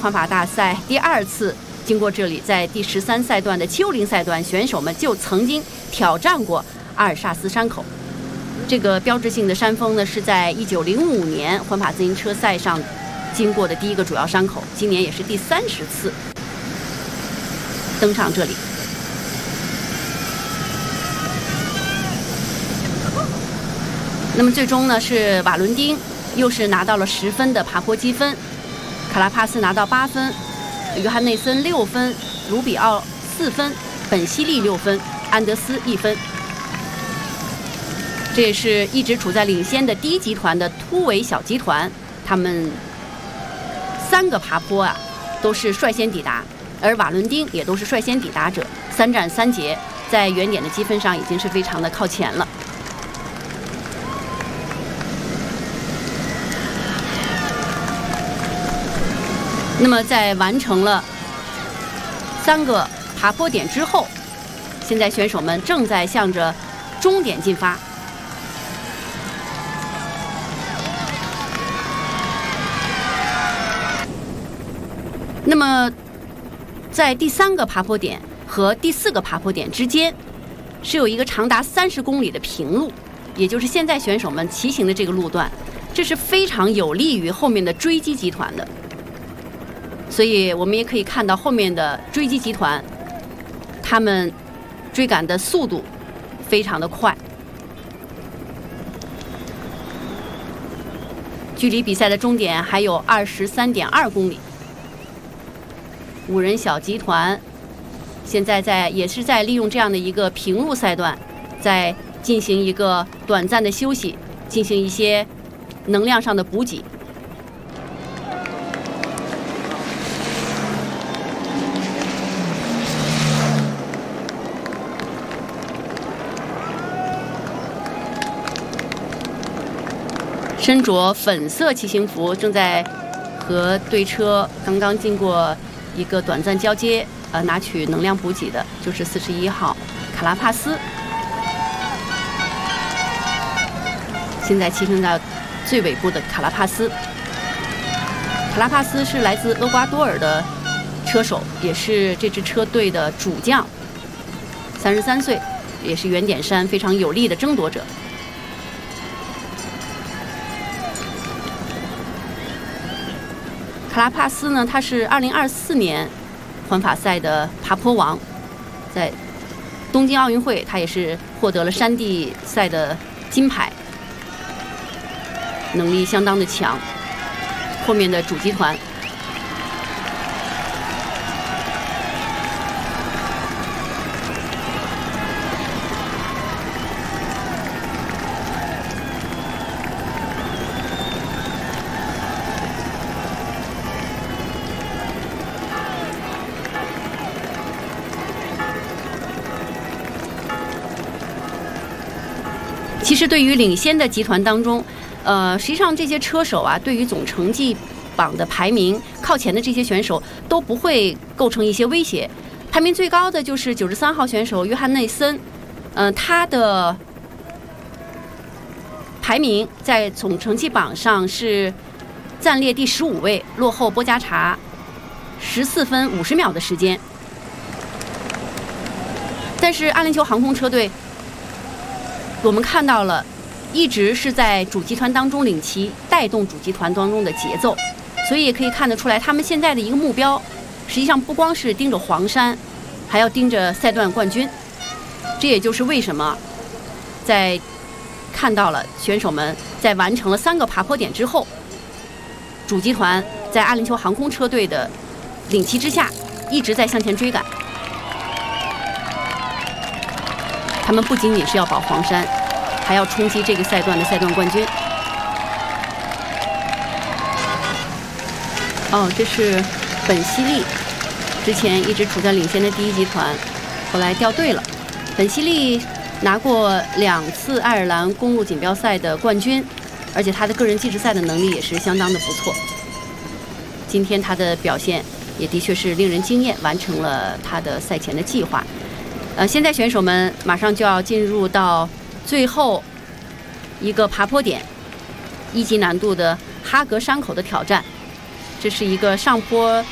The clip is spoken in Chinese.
环法大赛第2次经过这里，在第13赛段的760赛段，选手们就曾经挑战过阿尔萨斯山口。这个标志性的山峰呢，是在1905年环法自行车赛上经过的第一个主要山口，今年也是第30次登上这里。那么最终呢，是瓦伦丁又是拿到了10分的爬坡积分，卡拉帕斯拿到8分，约翰内森6分，卢比奥4分，本西利6分，安德斯1分。这也是一直处在领先的第一集团的突围小集团，他们3个爬坡啊都是率先抵达，而瓦伦丁也都是率先抵达者，3战3捷，在原点的积分上已经是非常的靠前了。那么在完成了3个爬坡点之后，现在选手们正在向着终点进发。那么在第3个爬坡点和第4个爬坡点之间是有一个长达30公里的平路，也就是现在选手们骑行的这个路段，这是非常有利于后面的追击集团的。所以我们也可以看到后面的追击集团，他们追赶的速度非常的快。距离比赛的终点还有23.2公里。5人小集团现在也是在利用这样的一个平路赛段，在进行一个短暂的休息，进行一些能量上的补给。身着粉色骑行服，正在和队车刚刚经过一个短暂交接，拿取能量补给的就是41号卡拉帕斯。现在骑行到最尾部的卡拉帕斯，卡拉帕斯是来自厄瓜多尔的车手，也是这支车队的主将，33岁，也是原点山非常有力的争夺者。卡拉帕斯呢，他是2024年环法赛的爬坡王，在东京奥运会他也是获得了山地赛的金牌，能力相当的强。后面的主集团其实对于领先的集团当中，实际上这些车手啊，对于总成绩榜的排名靠前的这些选手都不会构成一些威胁。排名最高的就是93号选手约翰内森，他的排名在总成绩榜上是暂列第15位，落后波加查14分50秒的时间。但是阿联酋航空车队，我们看到了，一直是在主集团当中领骑，带动主集团当中的节奏，所以也可以看得出来，他们现在的一个目标，实际上不光是盯着黄山，还要盯着赛段冠军。这也就是为什么，在看到了选手们在完成了3个爬坡点之后，主集团在阿联酋航空车队的领骑之下，一直在向前追赶。他们不仅仅是要保黄山，还要冲击这个赛段的赛段冠军。这是本西利，之前一直处在领先的第一集团，后来掉队了。本西利拿过2次爱尔兰公路锦标赛的冠军，而且他的个人计时赛的能力也是相当的不错。今天他的表现也的确是令人惊艳，完成了他的赛前的计划。现在选手们马上就要进入到最后一个爬坡点，1级难度的哈格山口的挑战。这是一个上坡